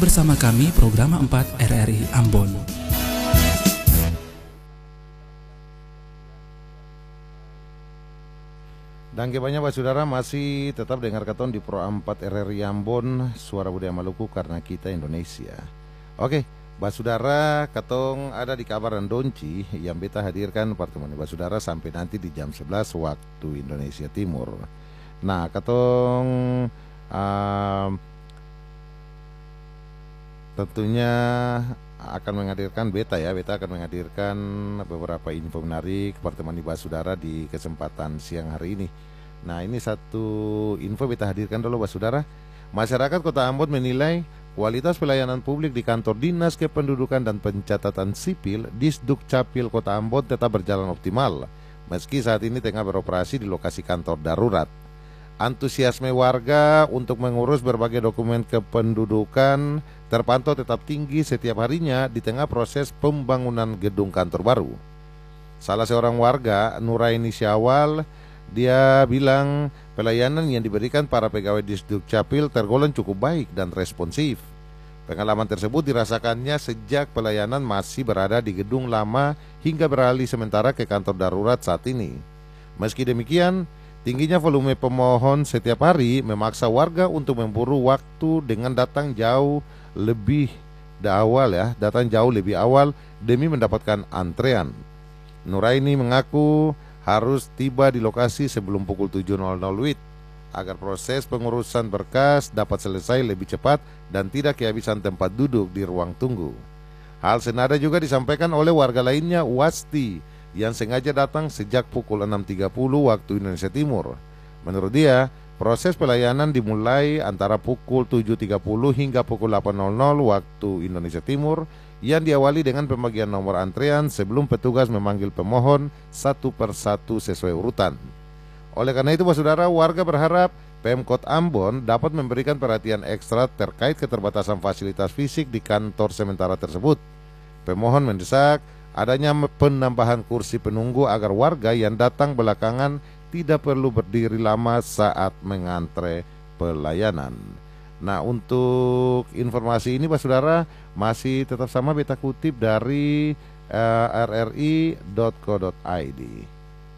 bersama kami program 4 RRI Ambon. Dan banyak Pak Saudara masih tetap dengar katon di Pro 4 RRI Ambon, Suara Budaya Maluku karena kita Indonesia. Oke, Pak Saudara, katong ada di kabar Donci yang beta hadirkan pertemuan Pak Saudara sampai nanti di jam 11 waktu Indonesia Timur. Nah, katong tentunya akan menghadirkan beta akan menghadirkan beberapa info menarik pertemuan Pak Saudara di kesempatan siang hari ini. Nah, ini satu info beta hadirkan dulu Pak Saudara. Masyarakat Kota Ambon menilai kualitas pelayanan publik di kantor Dinas Kependudukan dan Pencatatan Sipil Disduk Capil Kota Ambon tetap berjalan optimal meski saat ini tengah beroperasi di lokasi kantor darurat. Antusiasme warga untuk mengurus berbagai dokumen kependudukan terpantau tetap tinggi setiap harinya di tengah proses pembangunan gedung kantor baru. Salah seorang warga, Nuraini Syawal, dia bilang pelayanan yang diberikan para pegawai Disduk Capil tergolong cukup baik dan responsif. Pengalaman tersebut dirasakannya sejak pelayanan masih berada di gedung lama hingga beralih sementara ke kantor darurat saat ini. Meski demikian, tingginya volume pemohon setiap hari memaksa warga untuk memburu waktu dengan datang jauh lebih awal demi mendapatkan antrean. Nuraini mengaku harus tiba di lokasi sebelum pukul 7.00 WIB agar proses pengurusan berkas dapat selesai lebih cepat dan tidak kehabisan tempat duduk di ruang tunggu. Hal senada juga disampaikan oleh warga lainnya, Wasti, yang sengaja datang sejak pukul 6.30 waktu Indonesia Timur. Menurut dia, proses pelayanan dimulai antara pukul 7.30 hingga pukul 8.00 waktu Indonesia Timur yang diawali dengan pembagian nomor antrean sebelum petugas memanggil pemohon satu persatu sesuai urutan. Oleh karena itu, Pak Saudara, warga berharap Pemkot Ambon dapat memberikan perhatian ekstra terkait keterbatasan fasilitas fisik di kantor sementara tersebut. Pemohon mendesak adanya penambahan kursi penunggu agar warga yang datang belakangan tidak perlu berdiri lama saat mengantre pelayanan. Nah, untuk informasi ini Pak Saudara masih tetap sama beta kutip dari rri.co.id.